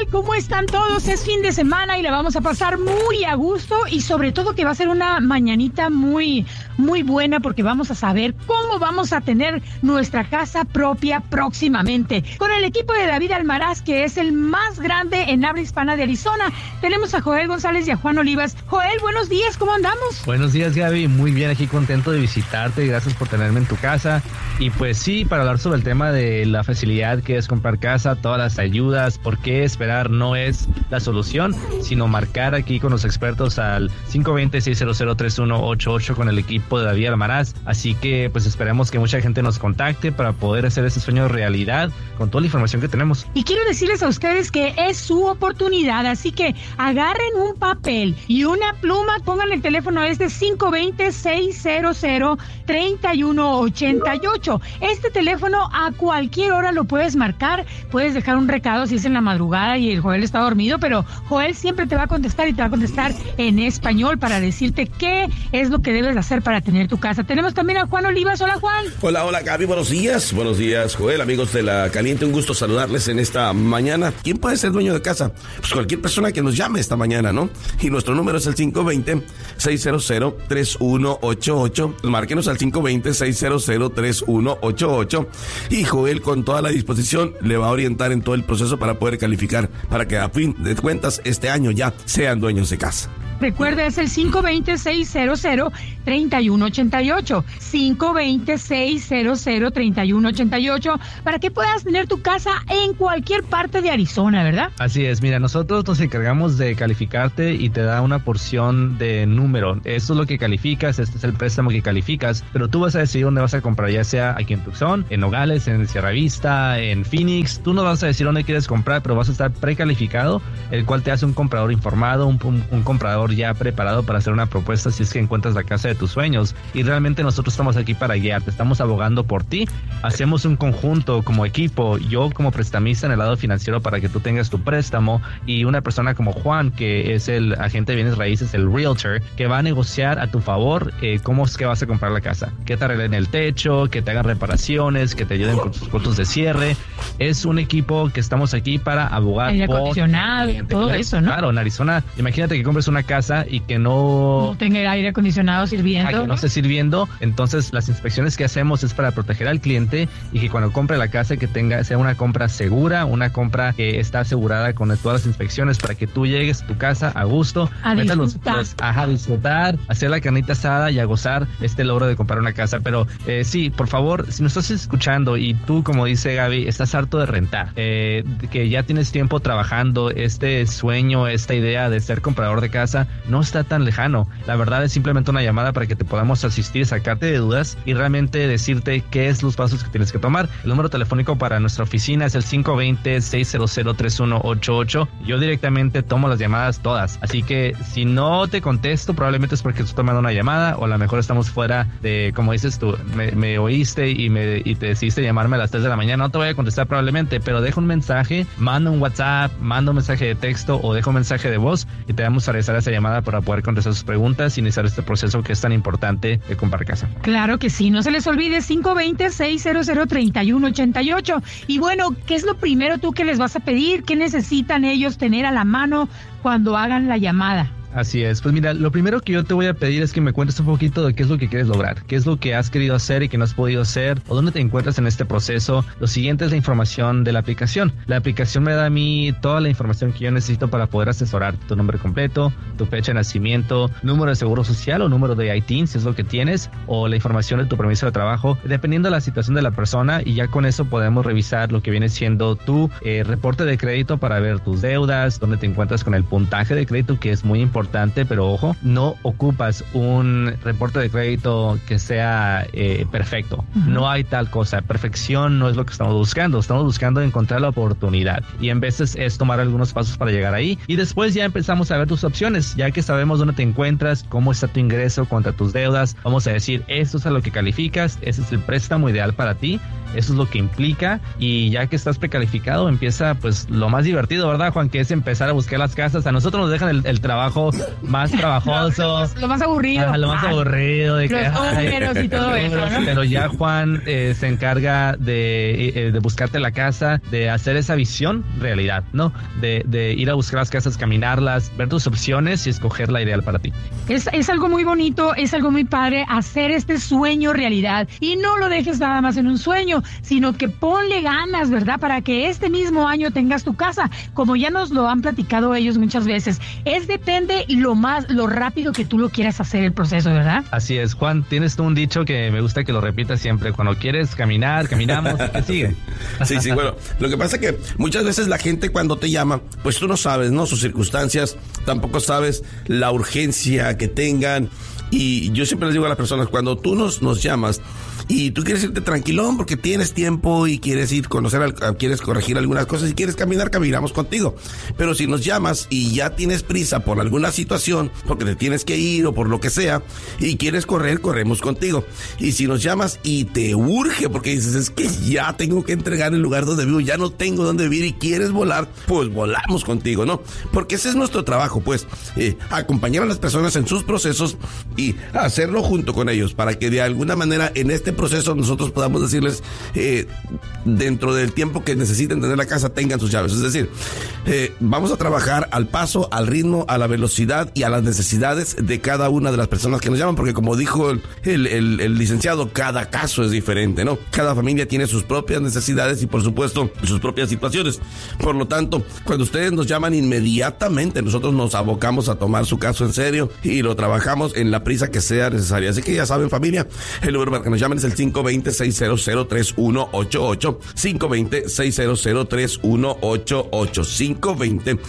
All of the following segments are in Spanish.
¿Cómo están todos? Es fin de semana y la vamos a pasar muy a gusto y sobre todo que va a ser una mañanita muy buena porque vamos a saber cómo vamos a tener nuestra casa propia próximamente. Con el equipo de David Almaraz, que es el más grande en habla hispana de Arizona. Tenemos a Joel González y a Juan Olivas. Joel, buenos días, ¿cómo andamos? Buenos días, Gaby, muy bien, aquí contento de visitarte y gracias por tenerme en tu casa. Y pues sí, para hablar sobre el tema de la facilidad que es comprar casa, todas las ayudas, por qué esperar no es la solución, sino marcar aquí con los expertos al 520-600-3188 con el equipo de David Almaraz. Así que pues esperemos que mucha gente nos contacte para poder hacer ese sueño realidad con toda la información que tenemos. Y quiero decirles a ustedes que es su oportunidad, así que agarren un papel y una pluma, pongan el teléfono 520-600-3188. Este teléfono a cualquier hora lo puedes marcar, puedes dejar un recado si es en la madrugada y el Joel está dormido, pero Joel siempre te va a contestar y te va a contestar en español para decirte qué es lo que debes hacer para tener tu casa. Tenemos también a Juan Olivas. Hola, Juan. Hola, Gaby, buenos días, Joel, amigos de La Caliente, un gusto saludarles en esta mañana. ¿Quién puede ser dueño de casa? Pues cualquier persona que nos llame esta mañana, ¿no? Y nuestro número es el 520-600-3188. Márquenos al 520-600-3188. Y Joel, con toda la disposición, le va a orientar en todo el proceso para poder calificar, para que a fin de cuentas este año ya sean dueños de casa. Recuerda, es el 520-600-3188. 520-600-3188 para que puedas tener tu casa en cualquier parte de Arizona, ¿verdad? Así es, mira, nosotros nos encargamos de calificarte y te da una porción de número. Esto es lo que calificas, este es el préstamo que calificas, pero tú vas a decidir dónde vas a comprar, ya sea aquí en Tucson, en Nogales, en Sierra Vista, en Phoenix. Tú no vas a decir dónde quieres comprar, pero vas a estar precalificado, el cual te hace un comprador informado, un comprador ya preparado para hacer una propuesta si es que encuentras la casa de tus sueños. Y realmente nosotros estamos aquí para guiarte, estamos abogando por ti, hacemos un conjunto como equipo, yo como prestamista en el lado financiero para que tú tengas tu préstamo, y una persona como Juan, que es el agente de bienes raíces, el realtor, que va a negociar a tu favor cómo es que vas a comprar la casa, que te arreglen el techo, que te hagan reparaciones, que te ayuden con tus costos de cierre. Es un equipo que estamos aquí para abogar aire acondicionado, todo eso, ¿no? Claro, en Arizona, imagínate que compres una casa y que no tenga el aire acondicionado sirviendo, que no esté sirviendo. Entonces las inspecciones que hacemos es para proteger al cliente y que cuando compre la casa que sea una compra segura, una compra que está asegurada con todas las inspecciones, para que tú llegues a tu casa a gusto, a disfrutar, hacer la carnita asada y a gozar este logro de comprar una casa. Pero sí, por favor, si nos estás escuchando y tú, como dice Gaby, estás harto de rentar, que ya tienes tiempo trabajando este sueño, esta idea de ser comprador de casa, no está tan lejano. La verdad es simplemente una llamada para que te podamos asistir, sacarte de dudas y realmente decirte qué es los pasos que tienes que tomar. El número telefónico para nuestra oficina es el 520-600-3188. Yo directamente tomo las llamadas todas, así que si no te contesto probablemente es porque estoy tomando una llamada, o a lo mejor estamos fuera de, como dices tú, me oíste y te decidiste llamarme a las 3 de la mañana. No te voy a contestar probablemente, pero deja un mensaje, manda un WhatsApp, manda un mensaje de texto o deja un mensaje de voz y te vamos a regresar a esa llamada para poder contestar sus preguntas y iniciar este proceso que es tan importante de comprar casa. Claro que sí, no se les olvide, 520-600-3188. Y bueno, ¿qué es lo primero tú que les vas a pedir? ¿Qué necesitan ellos tener a la mano cuando hagan la llamada? Así es, pues mira, lo primero que yo te voy a pedir es que me cuentes un poquito de qué es lo que quieres lograr, qué es lo que has querido hacer y que no has podido hacer, o dónde te encuentras en este proceso. Lo siguiente es la información de la aplicación. La aplicación me da a mí toda la información que yo necesito para poder asesorar: tu nombre completo, tu fecha de nacimiento, número de seguro social o número de ITIN, si es lo que tienes, o la información de tu permiso de trabajo, dependiendo de la situación de la persona, y ya con eso podemos revisar lo que viene siendo tu reporte de crédito para ver tus deudas, dónde te encuentras con el puntaje de crédito, que es muy importante, pero ojo, no ocupas un reporte de crédito que sea perfecto. No hay tal cosa. Perfección no es lo que estamos buscando. Estamos buscando encontrar la oportunidad, y en veces es tomar algunos pasos para llegar ahí, y después ya empezamos a ver tus opciones. Ya que sabemos dónde te encuentras, cómo está tu ingreso contra tus deudas, vamos a decir, esto es a lo que calificas, ese es el préstamo ideal para ti, Eso es lo que implica, y ya que estás precalificado empieza pues lo más divertido, ¿verdad, Juan? Que es empezar a buscar las casas. A nosotros nos dejan el trabajo más trabajoso. Lo más aburrido. Lo más aburrido. De los números y todo eso, ¿no? Pero ya Juan se encarga de buscarte la casa, de hacer esa visión realidad, ¿no? De ir a buscar las casas, caminarlas, ver tus opciones y escoger la ideal para ti. Es algo muy bonito, es algo muy padre hacer este sueño realidad, y no lo dejes nada más en un sueño, sino que ponle ganas, ¿verdad? Para que este mismo año tengas tu casa, como ya nos lo han platicado ellos muchas veces. Depende lo rápido que tú lo quieras hacer el proceso, ¿verdad? Así es, Juan, tienes tú un dicho que me gusta que lo repitas siempre: cuando quieres caminar, caminamos, ¿qué sigue? Sí, bueno, lo que pasa es que muchas veces la gente cuando te llama, pues tú no sabes, ¿no? Sus circunstancias, tampoco sabes la urgencia que tengan, y yo siempre les digo a las personas, cuando tú nos llamas y tú quieres irte tranquilón porque tienes tiempo y quieres ir quieres corregir algunas cosas y quieres caminar, caminamos contigo. Pero si nos llamas y ya tienes prisa por alguna situación, porque te tienes que ir o por lo que sea, y quieres correr, corremos contigo. Y si nos llamas y te urge porque dices, es que ya tengo que entregar el lugar donde vivo, ya no tengo donde vivir y quieres volar, pues volamos contigo, ¿no? Porque ese es nuestro trabajo, pues, acompañar a las personas en sus procesos y hacerlo junto con ellos, para que de alguna manera en este proceso nosotros podamos decirles, dentro del tiempo que necesiten tener la casa, tengan sus llaves. Es decir, vamos a trabajar al paso, al ritmo, a la velocidad y a las necesidades de cada una de las personas que nos llaman, porque como dijo el licenciado, cada caso es diferente, ¿no? Cada familia tiene sus propias necesidades y por supuesto sus propias situaciones. Por lo tanto, cuando ustedes nos llaman, inmediatamente nosotros nos abocamos a tomar su caso en serio y lo trabajamos en la prisa que sea necesaria. Así que ya saben, familia, el número para que nos llamen es el 520-600-3188, 520-600-3188,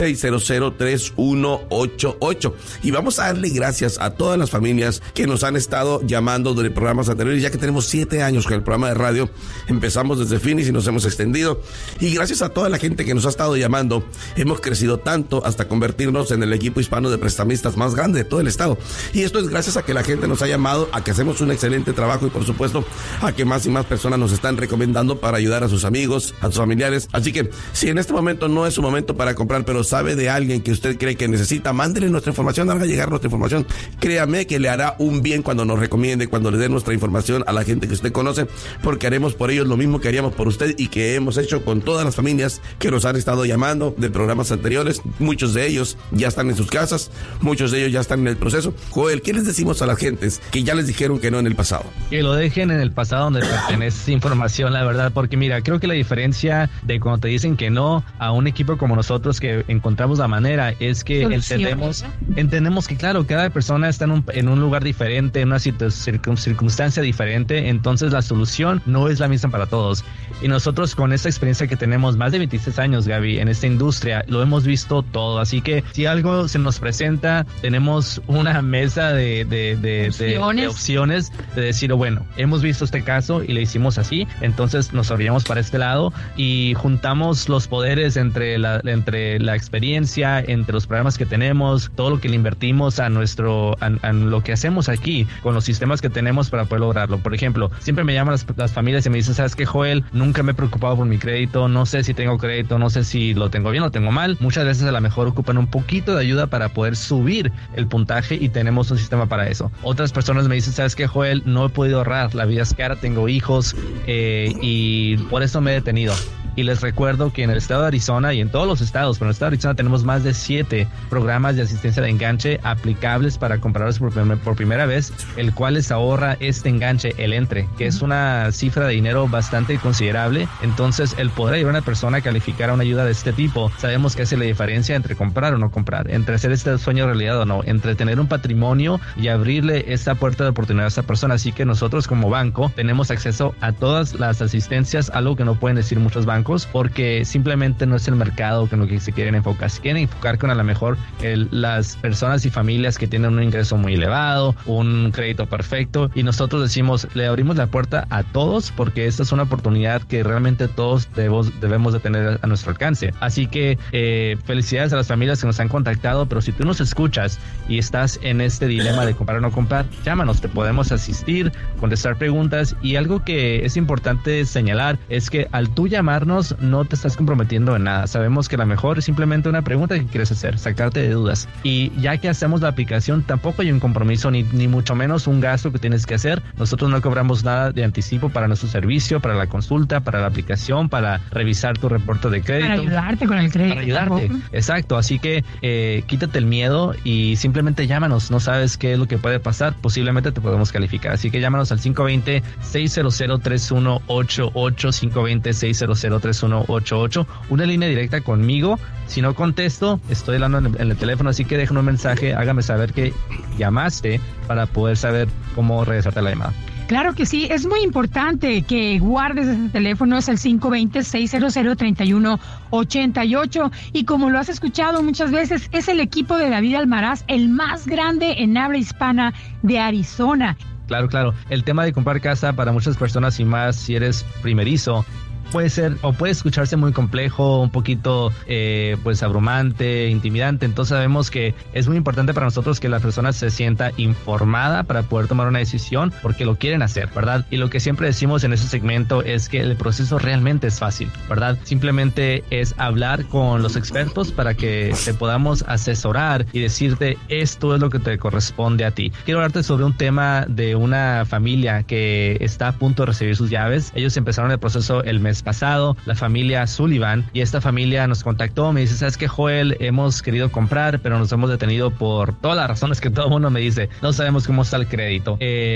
520-600-3188. Y vamos a darle gracias a todas las familias que nos han estado llamando de programas anteriores, ya que tenemos 7 años con el programa de radio. Empezamos desde Phoenix y nos hemos extendido, y gracias a toda la gente que nos ha estado llamando, hemos crecido tanto hasta convertirnos en el equipo hispano de prestamistas más grande de todo el estado. Y esto es gracias a que la gente nos ha llamado, a que hacemos un excelente trabajo y por supuesto a que más y más personas nos están recomendando para ayudar a sus amigos, a sus familiares. Así que si en este momento no es su momento para comprar, pero sabe de alguien que usted cree que necesita, mándele nuestra información, haga llegar nuestra información. Créame que le hará un bien cuando nos recomiende, cuando le dé nuestra información a la gente que usted conoce, porque haremos por ellos lo mismo que haríamos por usted y que hemos hecho con todas las familias que nos han estado llamando de programas anteriores. Muchos de ellos ya están en sus casas, muchos de ellos ya están en el proceso. Joel, ¿qué les decimos a las gentes que ya les dijeron que no en el pasado? Que lo dejen en el pasado donde pertenece información, la verdad, porque mira, creo que la diferencia de cuando te dicen que no a un equipo como nosotros que encontramos la manera es que entendemos que claro, cada persona está en un lugar diferente, en una circunstancia diferente, entonces la solución no es la misma para todos. Y nosotros con esta experiencia que tenemos, más de 26 años, Gaby, en esta industria, lo hemos visto todo, así que si algo se nos presenta, tenemos una mesa de opciones de decir, bueno, hemos visto este caso y le hicimos así, entonces nos orillamos para este lado y juntamos los poderes entre la experiencia, entre los programas que tenemos, todo lo que le invertimos a lo que hacemos aquí, con los sistemas que tenemos para poder lograrlo. Por ejemplo, siempre me llaman las familias y me dicen, ¿sabes qué, Joel? Nunca me he preocupado por mi crédito, no sé si tengo crédito, no sé si lo tengo bien o lo tengo mal. Muchas veces a lo mejor ocupan un poquito de ayuda para poder subir el puntaje y tenemos un sistema para eso. Otras personas me dicen, ¿sabes qué, Joel? No he podido ahorrar, la vida es cara, tengo hijos y por eso me he detenido. Y les recuerdo que en el estado de Arizona y en todos los estados, pero en el estado de Arizona tenemos más de 7 programas de asistencia de enganche aplicables para compradores por primera vez, el cual les ahorra este enganche, el entre, que es una cifra de dinero bastante considerable. Entonces, el poder ayudar a una persona a calificar a una ayuda de este tipo, sabemos que hace la diferencia entre comprar o no comprar, entre hacer este sueño realidad o no, entre tener un patrimonio y abrirle esta puerta de oportunidad a esa persona. Así que nosotros como banco tenemos acceso a todas las asistencias, algo que no pueden decir muchos bancos bancos, porque simplemente no es el mercado con lo que se quieren enfocar. Se quieren enfocar con a lo mejor las personas y familias que tienen un ingreso muy elevado, un crédito perfecto, y nosotros decimos, le abrimos la puerta a todos porque esta es una oportunidad que realmente todos debemos de tener a nuestro alcance. Así que felicidades a las familias que nos han contactado, pero si tú nos escuchas y estás en este dilema de comprar o no comprar, llámanos, te podemos asistir, contestar preguntas. Y algo que es importante señalar es que al tú llamarnos no te estás comprometiendo en nada. Sabemos que a lo mejor es simplemente una pregunta que quieres hacer, sacarte de dudas, y ya que hacemos la aplicación tampoco hay un compromiso ni mucho menos un gasto que tienes que hacer. Nosotros no cobramos nada de anticipo para nuestro servicio, para la consulta, para la aplicación, para revisar tu reporte de crédito, para ayudarte con el crédito, para ayudarte, tampoco. Exacto, así que quítate el miedo y simplemente llámanos. No sabes qué es lo que puede pasar, posiblemente te podemos calificar, así que llámanos al 520-600-3188, 520-600-3188, una línea directa conmigo. Si no contesto, estoy hablando en el teléfono, así que déjame un mensaje, hágame saber que llamaste para poder saber cómo regresarte la llamada. Claro que sí, es muy importante que guardes ese teléfono, es el 520-600-3188, y como lo has escuchado muchas veces, es el equipo de David Almaraz, el más grande en habla hispana de Arizona. Claro, el tema de comprar casa para muchas personas, y más si eres primerizo, puede ser o puede escucharse muy complejo, un poquito pues abrumante, intimidante. Entonces sabemos que es muy importante para nosotros que la persona se sienta informada para poder tomar una decisión, porque lo quieren hacer, ¿verdad? Y lo que siempre decimos en ese segmento es que el proceso realmente es fácil, ¿verdad? Simplemente es hablar con los expertos para que te podamos asesorar y decirte esto es lo que te corresponde a ti. Quiero hablarte sobre un tema de una familia que está a punto de recibir sus llaves. Ellos empezaron el proceso el mes pasado, la familia Sullivan, y esta familia nos contactó, me dice, ¿sabes qué, Joel? Hemos querido comprar, pero nos hemos detenido por todas las razones que todo el mundo me dice. No sabemos cómo está el crédito.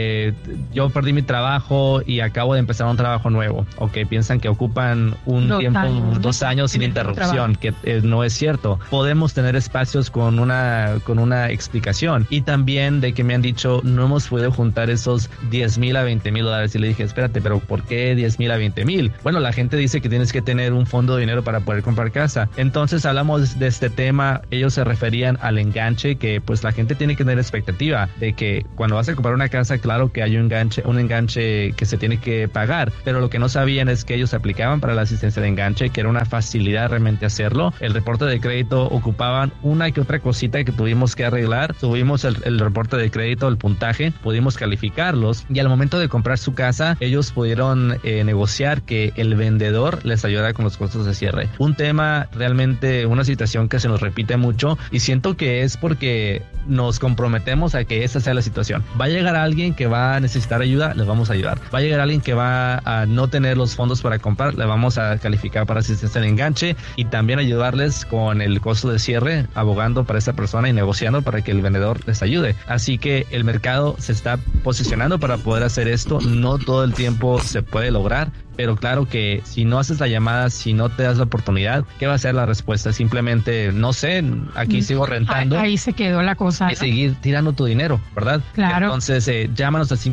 Yo perdí mi trabajo y acabo de empezar un trabajo nuevo. Ok, piensan que ocupan dos años sin interrupción, que no es cierto. Podemos tener espacios con una explicación. Y también de que me han dicho, no hemos podido juntar esos $10,000 a $20,000. Y le dije, espérate, pero ¿por qué $10,000 a $20,000? Bueno, la gente dice que tienes que tener un fondo de dinero para poder comprar casa. Entonces hablamos de este tema. Ellos se referían al enganche, que pues la gente tiene que tener expectativa de que cuando vas a comprar una casa, claro que hay un enganche que se tiene que pagar, pero lo que no sabían es que ellos aplicaban para la asistencia de enganche, que era una facilidad realmente hacerlo. El reporte de crédito ocupaban una que otra cosita que tuvimos que arreglar. Subimos el reporte de crédito, el puntaje, pudimos calificarlos, y al momento de comprar su casa ellos pudieron negociar que el vendedor les ayuda con los costos de cierre. Un tema realmente, una situación que se nos repite mucho, y siento que es porque nos comprometemos a que esa sea la situación. Va a llegar alguien que va a necesitar ayuda, les vamos a ayudar. Va a llegar alguien que va a no tener los fondos para comprar, le vamos a calificar para asistencia de enganche, y también ayudarles con el costo de cierre, abogando para esa persona y negociando para que el vendedor les ayude. Así que el mercado se está posicionando para poder hacer esto. No todo el tiempo se puede lograr, pero claro que si no haces la llamada, si no te das la oportunidad, ¿qué va a ser la respuesta? Simplemente, no sé, aquí sigo rentando. Ahí se quedó la cosa, ¿no? Y seguir tirando tu dinero, ¿verdad? Claro. Entonces, llámanos al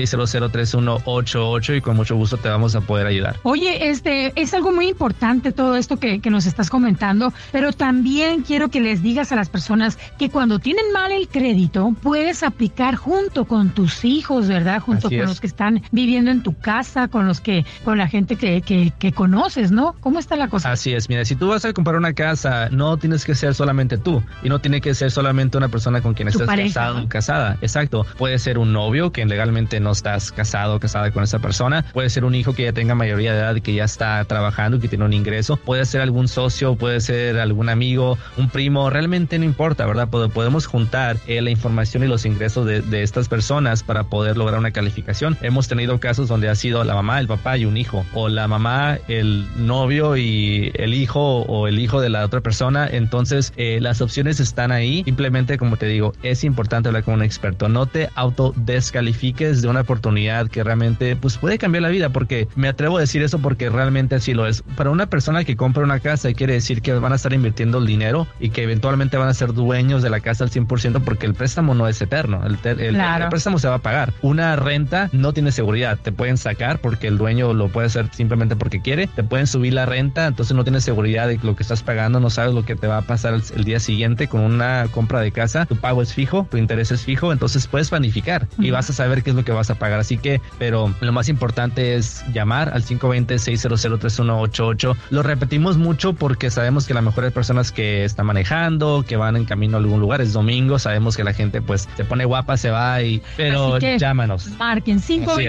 520-600-3188 y con mucho gusto te vamos a poder ayudar. Oye, es algo muy importante todo esto que nos estás comentando, pero también quiero que les digas a las personas que cuando tienen mal el crédito, puedes aplicar junto con tus hijos, ¿verdad? Junto con los que están viviendo en tu casa, con la gente que conoces, ¿no? ¿Cómo está la cosa? Así es, mira, si tú vas a comprar una casa, no tienes que ser solamente tú, y no tiene que ser solamente una persona con quien estés casado o casada. Exacto. Puede ser un novio que legalmente no estás casado o casada con esa persona. Puede ser un hijo que ya tenga mayoría de edad y que ya está trabajando y que tiene un ingreso. Puede ser algún socio, puede ser algún amigo, un primo. Realmente no importa, ¿verdad? Podemos juntar la información y los ingresos de estas personas para poder lograr una calificación. Hemos tenido casos donde ha sido la mamá, el papá y un hijo, o la mamá, el novio y el hijo, o el hijo de la otra persona. Entonces las opciones están ahí. Simplemente, como te digo, es importante hablar con un experto. No te autodescalifiques de una oportunidad que realmente pues puede cambiar la vida, porque me atrevo a decir eso porque realmente así lo es. Para una persona que compra una casa quiere decir que van a estar invirtiendo el dinero y que eventualmente van a ser dueños de la casa al 100%, porque el préstamo no es eterno. El préstamo se va a pagar. Una renta no tiene seguridad, te pueden sacar porque el dueño lo lo puede hacer simplemente porque quiere. Te pueden subir la renta, entonces no tienes seguridad de lo que estás pagando, no sabes lo que te va a pasar el día siguiente. Con una compra de casa, tu pago es fijo, tu interés es fijo, entonces puedes planificar y vas a saber qué es lo que vas a pagar. Así que, pero lo más importante es llamar al 520-600-3188. Lo repetimos mucho porque sabemos que la mejor hay personas que están manejando, que van en camino a algún lugar, es domingo, sabemos que la gente pues se pone guapa, se va pero llámanos. Marquen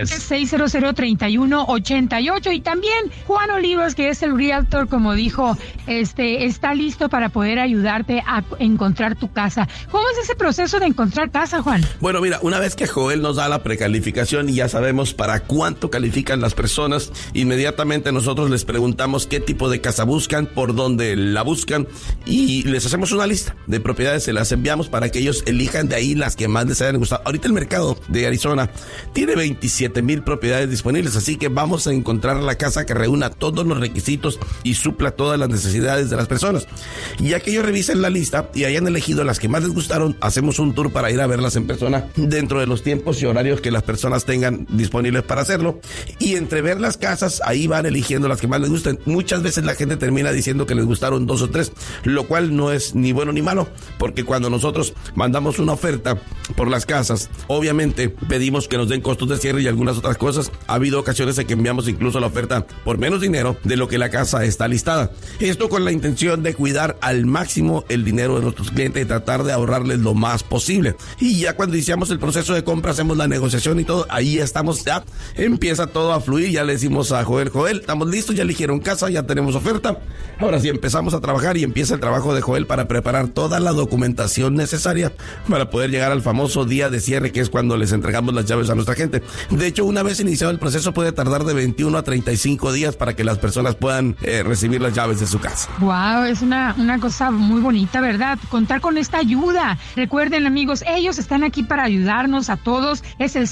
520-600-3188 y también Juan Olivas, que es el realtor, como dijo, está listo para poder ayudarte a encontrar tu casa. ¿Cómo es ese proceso de encontrar casa, Juan? Bueno, mira, una vez que Joel nos da la precalificación y ya sabemos para cuánto califican las personas, inmediatamente nosotros les preguntamos qué tipo de casa buscan, por dónde la buscan y les hacemos una lista de propiedades, se las enviamos para que ellos elijan de ahí las que más les hayan gustado. Ahorita el mercado de Arizona tiene 27,000 propiedades disponibles, así que vamos a encontrar la casa que reúna todos los requisitos y supla todas las necesidades de las personas. Y ya que ellos revisen la lista y hayan elegido las que más les gustaron, hacemos un tour para ir a verlas en persona dentro de los tiempos y horarios que las personas tengan disponibles para hacerlo. Y entre ver las casas, ahí van eligiendo las que más les gustan. Muchas veces la gente termina diciendo que les gustaron 2 o 3, lo cual no es ni bueno ni malo, porque cuando nosotros mandamos una oferta por las casas, obviamente pedimos que nos den costos de cierre y algunas otras cosas. Ha habido ocasiones en que enviamos incluso la oferta por menos dinero de lo que la casa está listada. Esto con la intención de cuidar al máximo el dinero de nuestros clientes y tratar de ahorrarles lo más posible. Y ya cuando iniciamos el proceso de compra, hacemos la negociación y todo, ahí estamos, ya empieza todo a fluir. Ya le decimos a Joel, estamos listos, ya eligieron casa, ya tenemos oferta. Ahora sí empezamos a trabajar y empieza el trabajo de Joel para preparar toda la documentación necesaria para poder llegar al famoso día de cierre, que es cuando les entregamos las llaves a nuestra gente. De hecho, una vez iniciado el proceso, puede tardar de 21 a 35 días para que las personas puedan recibir las llaves de su casa. Wow, es una cosa muy bonita, ¿verdad? Contar con esta ayuda. Recuerden, amigos, ellos están aquí para ayudarnos a todos. Es el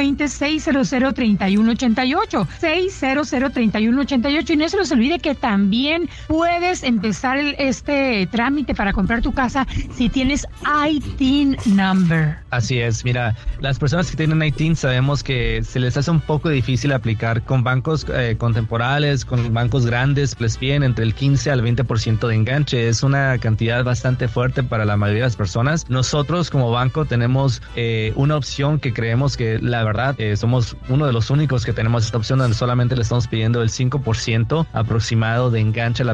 520-600-3188. 600-3188. Y no se les olvide que también puedes empezar este trámite para comprar tu casa si tienes ITIN number. Así es, mira, las personas que tienen ITIN sabemos que se les hace un poco difícil aplicar con bancos contemporáneos, con bancos grandes, les piden entre el 15 al 20% de enganche. Es una cantidad bastante fuerte para la mayoría de las personas. Nosotros como banco tenemos una opción que creemos que la verdad somos uno de los únicos que tenemos esta opción, donde solamente le estamos pidiendo el 5% aproximado de enganche a la